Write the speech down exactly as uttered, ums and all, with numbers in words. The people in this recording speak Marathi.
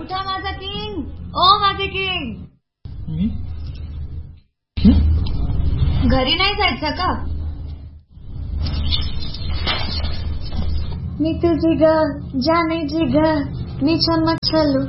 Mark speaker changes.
Speaker 1: उठा माझा किंग, ओ माझे किंग. घरी नाही जायचं का? मी तुझी ग जाने जी ग मी चमक चलू